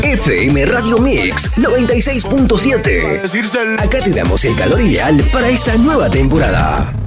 FM Radio Mix 96.7. Acá te damos el calor ideal para esta nueva temporada.